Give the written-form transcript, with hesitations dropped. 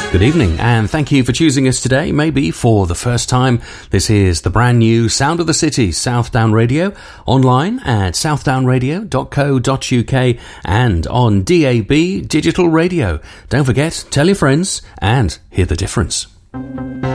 Good evening, and thank you for choosing us today, maybe for the first time. This is the brand new Sound of the City, Southdown Radio, online at southdownradio.co.uk and on DAB Digital Radio. Don't forget, tell your friends and hear the difference.